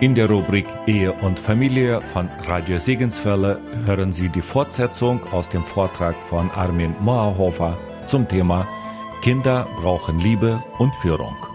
In der Rubrik Ehe und Familie von Radio Segenswelle hören Sie die Fortsetzung aus dem Vortrag von Armin Moorhofer zum Thema Kinder brauchen Liebe und Führung.